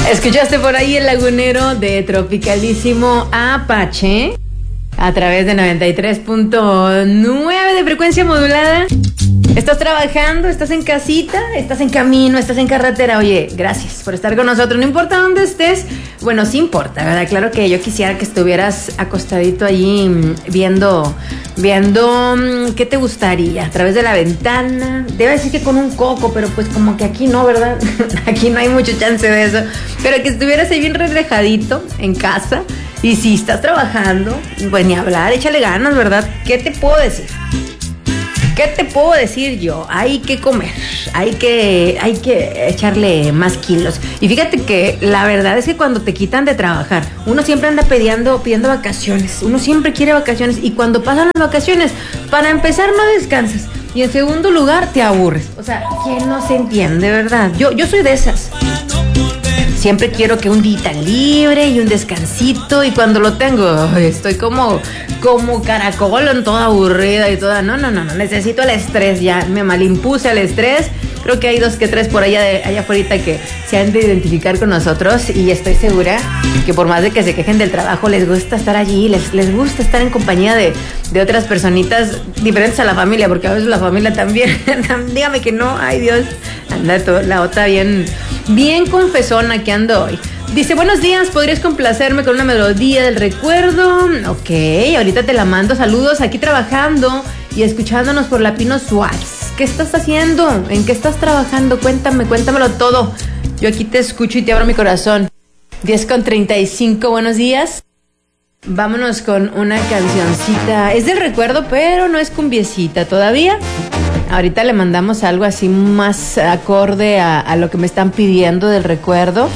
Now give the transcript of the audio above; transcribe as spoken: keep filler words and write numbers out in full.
Escuchaste por ahí el lagunero de Tropicalísimo Apache a través de noventa y tres punto nueve de frecuencia modulada. ¿Estás trabajando? ¿Estás en casita? ¿Estás en camino? ¿Estás en carretera? Oye, gracias por estar con nosotros. No importa dónde estés. Bueno, sí importa, ¿verdad? Claro que yo quisiera que estuvieras acostadito allí viendo, viendo ¿qué te gustaría? A través de la ventana. Debe decir que con un coco, pero pues como que aquí no, ¿verdad? Aquí no hay mucho chance de eso. Pero que estuvieras ahí bien relajadito en casa. Y si estás trabajando, pues ni hablar, échale ganas, ¿verdad? ¿Qué te puedo decir? ¿Qué te puedo decir yo? Hay que comer, hay que, hay que echarle más kilos. Y fíjate que la verdad es que cuando te quitan de trabajar, uno siempre anda pidiendo, pidiendo vacaciones. Uno siempre quiere vacaciones. Y cuando pasan las vacaciones, para empezar no descansas. Y en segundo lugar, te aburres. O sea, ¿quién no se entiende, verdad? Yo, yo soy de esas. Siempre quiero que un día libre y un descansito, y cuando lo tengo estoy como, como caracol, en toda aburrida y toda, no, no, no, no, necesito el estrés ya, me malimpuse al estrés. Creo que hay dos que tres por allá, de, allá afuera que se han de identificar con nosotros, y estoy segura que por más de que se quejen del trabajo, les gusta estar allí, les, les gusta estar en compañía de, de otras personitas diferentes a la familia, porque a veces la familia también, dígame que no, ay Dios, anda todo, la otra bien, bien confesona que ando hoy. Dice, buenos días, ¿podrías complacerme con una melodía del recuerdo? Ok, ahorita te la mando, saludos, aquí trabajando y escuchándonos por la Pino Suárez. ¿Qué estás haciendo? ¿En qué estás trabajando? Cuéntame, cuéntamelo todo. Yo aquí te escucho y te abro mi corazón. diez con treinta y cinco, buenos días. Vámonos con una cancioncita. Es del recuerdo, pero no es cumbiecita todavía. Ahorita le mandamos algo así más acorde a, a lo que me están pidiendo del recuerdo.